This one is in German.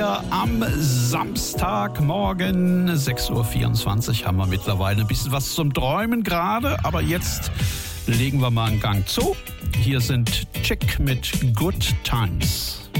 Am Samstagmorgen 6.24 Uhr haben wir mittlerweile ein bisschen was zum Träumen gerade, aber jetzt legen wir mal einen Gang zu. Hier sind Chick mit Good Times.